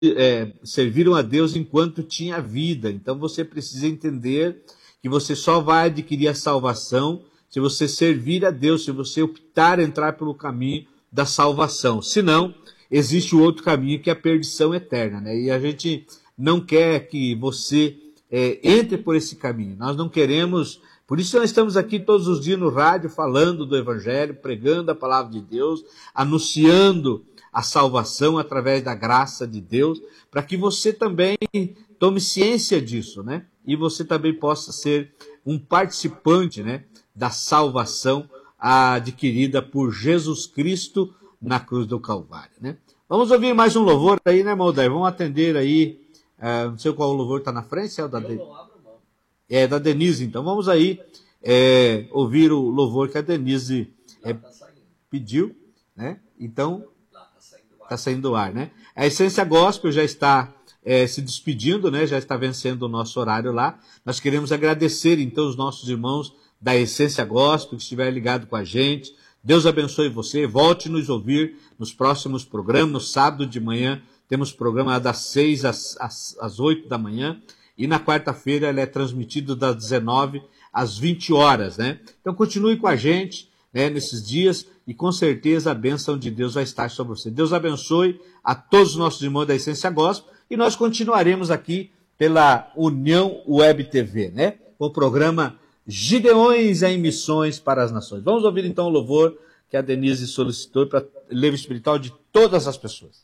serviram a Deus enquanto tinha vida. Então você precisa entender que você só vai adquirir a salvação se você servir a Deus, se você optar a entrar pelo caminho da salvação. Senão, existe o outro caminho que é a perdição eterna, né? E a gente não quer que você entre por esse caminho. Nós não queremos. Por isso nós estamos aqui todos os dias no rádio falando do Evangelho, pregando a palavra de Deus, anunciando a salvação através da graça de Deus, para que você também tome ciência disso, né? E você também possa ser um participante, né, da salvação adquirida por Jesus Cristo na cruz do Calvário, né? Vamos ouvir mais um louvor aí, né, Maldair? Vamos atender aí, não sei qual louvor está na frente, é o da da Denise, então vamos aí ouvir o louvor que a Denise pediu, né? Então, está saindo do ar, né? A Essência Gospel já está se despedindo, né? Já está vencendo o nosso horário lá. Nós queremos agradecer, então, os nossos irmãos da Essência Gospel que estiveram ligados com a gente. Deus abençoe você. Volte nos ouvir nos próximos programas. No sábado de manhã temos programa das 6 às 8 da manhã. E na quarta-feira ele é transmitido das 19 às 20 horas, né? Então continue com a gente, né, nesses dias, e com certeza a bênção de Deus vai estar sobre você. Deus abençoe a todos os nossos irmãos da Essência Gospel, e nós continuaremos aqui pela União Web TV, né, com o programa Gideões em Missões para as Nações. Vamos ouvir então o louvor que a Denise solicitou para levo espiritual de todas as pessoas.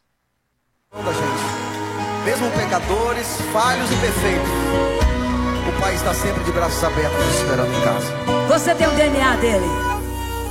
Mesmo pecadores, falhos e perfeitos, o Pai está sempre de braços abertos esperando em casa. Você tem o DNA dele.